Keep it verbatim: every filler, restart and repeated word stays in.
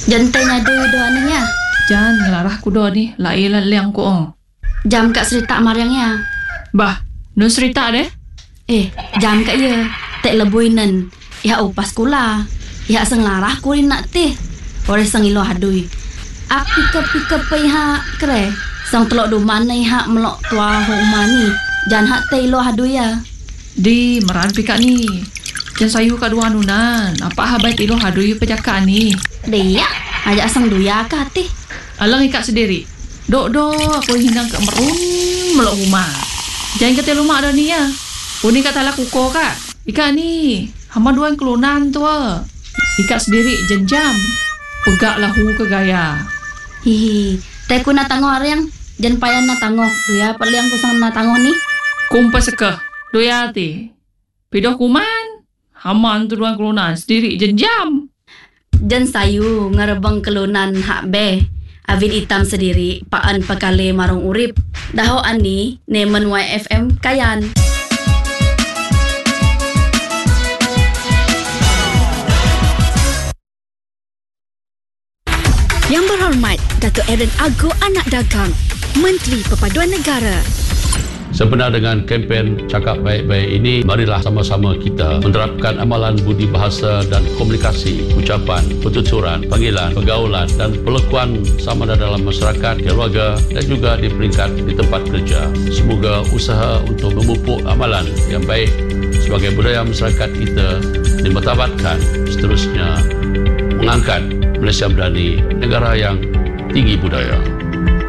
Jantanya ada doa ni ya. Jangan ngelarah ku doa ni. Lailan liang ku oh. Jam kat serita mariangnya. Bah, nun serita deh. Eh, jam kat ya. Tak lebuinan. Ya upas kula. Ya seng larah ku nak teh. Ore seng ilo hadui. Api ke pika paiha kre. Sang telok do mana hak melok tua homa ni. Jangan hak teh ilo hadui ya. Di meran pika ni. Jangan sayu kat dua nunan. Apa habat ilo hadui pejaka ni. Dia ajak sang duya ke hati. Alang ikat sendiri. Dok dok aku hinang ke merun melok rumah. Jangan kata rumah ada ni ya. Uni kata lah kuko kak. Ikat ni. Hama dua yang kelunan tu. Ikat sendiri jenjam. Pegak lahu ke gaya. Hihi. Teh ku nak tangguh ariang. Jangan payah nak tangguh. Duya perliang ku sang nak tangguh ni. Kumpas sekeh. Duya ti. Pidoh kuman. Haman tu dua yang kelunan. Sendiri jenjam. Jan sayu ngerebang kelunan hak be. Avin hitam sendiri paan pakale marung urip. Daho ani nemen Y F M kayan. Yang berhormat Datuk Aaron Agoo Anak Dagang, Menteri Perpaduan Negara. Sebenar dengan kempen Cakap Baik-Baik ini, marilah sama-sama kita menerapkan amalan budi bahasa dan komunikasi, ucapan, pertuturan, panggilan, pergaulan dan pelakuan sama ada dalam masyarakat, keluarga dan juga di peringkat di tempat kerja. Semoga usaha untuk memupuk amalan yang baik sebagai budaya masyarakat kita dimartabatkan, seterusnya mengangkat Malaysia menjadi negara yang tinggi budaya.